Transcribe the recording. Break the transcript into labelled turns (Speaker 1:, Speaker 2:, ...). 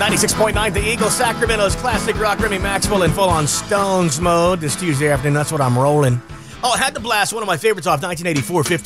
Speaker 1: 96.9 The Eagle, Sacramento's classic rock. Remy Maxwell in full-on Stones mode this Tuesday afternoon. That's what I'm rolling. Oh, I had to blast one of my favorites off 1984,